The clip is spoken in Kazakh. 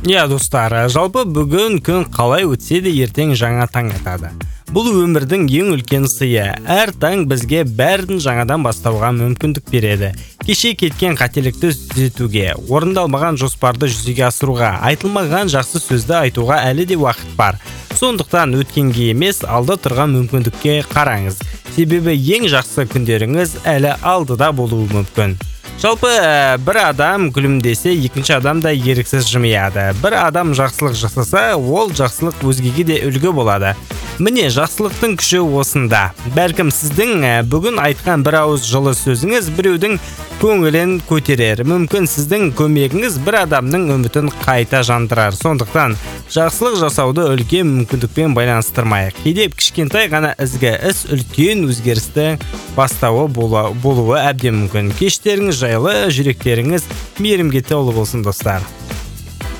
Достар, жалпы бүгін күн қалай өтсе де ертең жаңа таң атады. Бұл өмірдің ең үлкен сыйы. Әр таң бізге бәрін жаңадан бастауға мүмкіндік береді. Кеше кеткен қателікті түзетуге, орындалмаған жоспарды жүзеге асыруға, айтылмаған жақсы сөзді айтуға әлі де уақыт бар. Сондықтан өткенге емес, алда тұрған мүмкіндікке қараңыз. Себебі ең жақсы күндеріңіз әлі алдыда болуы мүмкін. Жалпы бір адам күлімдесе, екінші адам да еріксіз жымияды. Бір адам жақсылық жасаса, ол жақсылық өзгеге де үлгі болады. Міне, жақсылықтың күші осында. Бәлкім сіздің бүгін айтқан бір ауыз жылы сөзіңіз біреудің көңілін көтерер. Мүмкін сіздің көмегіңіз бір адамның үмітін қайта жандырар. Сондықтан жақсылық жасауды үлкен мүмкіндікпен байланыстырмайық. Кейде кішкентай ғана ізгі іс үлкен өзгерісті бастауы болуы әбден мүмкін. Кештеріңіз жайлы, жүректеріңіз мейірімге толы болсын, достар.